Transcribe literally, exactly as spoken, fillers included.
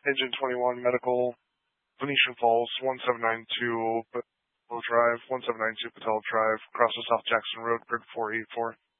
Engine twenty-one Medical, Venetian Falls, one seven nine two Patel Drive, one seven nine two Patel Drive, across the South Jackson Road, grid four eight four.